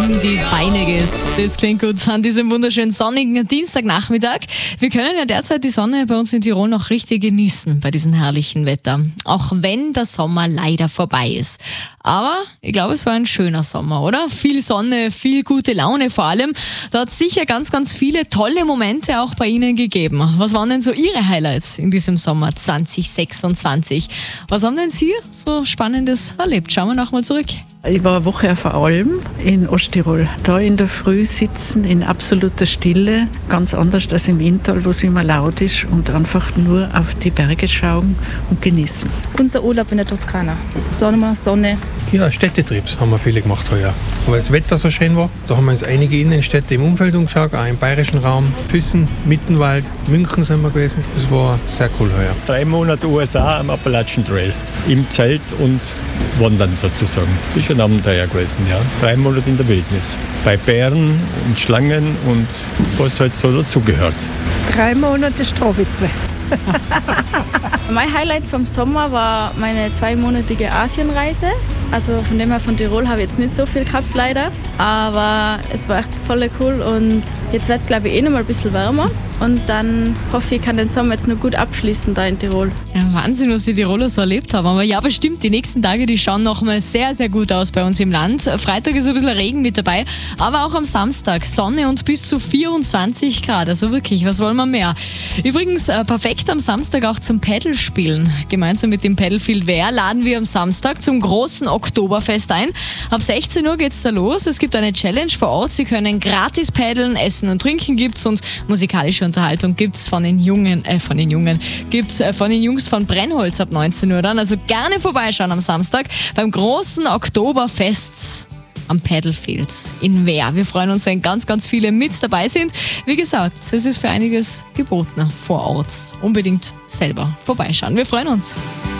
in die Beine geht's. Das klingt gut an diesem wunderschönen sonnigen Dienstagnachmittag. Wir können ja derzeit die Sonne bei uns in Tirol noch richtig genießen bei diesem herrlichen Wetter. Auch wenn der Sommer leider vorbei ist. Aber ich glaube, es war ein schöner Sommer, oder? Viel Sonne, viel gute Laune vor allem. Da hat es sicher ganz, ganz viele tolle Momente auch bei Ihnen gegeben. Was waren denn so Ihre Highlights in diesem Sommer 2026? Was haben denn Sie so Spannendes erlebt? Schauen wir nochmal zurück. Ich war eine Woche auf der Alm in Osttirol. Da in der Früh sitzen in absoluter Stille, ganz anders als im Inntal, wo es immer laut ist, und einfach nur auf die Berge schauen und genießen. Unser Urlaub in der Toskana. Sommer, Sonne. Ja, Städtetrips haben wir viele gemacht heuer. Weil das Wetter so schön war, da haben wir uns einige Innenstädte im Umfeld umgeschaut, auch im bayerischen Raum. Füssen, Mittenwald, München sind wir gewesen. Das war sehr cool heuer. 3 Monate USA am Appalachian Trail. Im Zelt und wandern sozusagen. Das ist ein Abenteuer gewesen, ja. 3 Monate in der Wildnis. Bei Bären und Schlangen und was halt so dazugehört. 3 Monate Strohwitwe. Mein Highlight vom Sommer war meine 2-monatige Asienreise. Also von dem her, von Tirol habe ich jetzt nicht so viel gehabt leider. Aber es war echt voll cool und jetzt wird es glaube ich noch mal ein bisschen wärmer. Und dann hoffe ich, kann den Sommer jetzt noch gut abschließen da in Tirol. Ja, Wahnsinn, was die Tiroler so erlebt haben. Aber ja, bestimmt, die nächsten Tage, die schauen noch mal sehr, sehr gut aus bei uns im Land. Freitag ist ein bisschen Regen mit dabei, aber auch am Samstag Sonne und bis zu 24 Grad. Also wirklich, was wollen wir mehr? Übrigens, perfekt am Samstag auch zum Paddlespielen. Gemeinsam mit dem Paddlefield Wehr laden wir am Samstag zum großen Oktoberfest ein. Ab 16 Uhr geht's da los. Es gibt eine Challenge vor Ort. Sie können gratis paddeln, Essen und Trinken gibt's und musikalische Unterhaltung gibt's von den Jungs von Brennholz ab 19 Uhr dann. Also gerne vorbeischauen am Samstag beim großen Oktoberfest am Paddlefield in Wehr. Wir freuen uns, wenn ganz, ganz viele mit dabei sind. Wie gesagt, es ist für einiges geboten vor Ort. Unbedingt selber vorbeischauen. Wir freuen uns.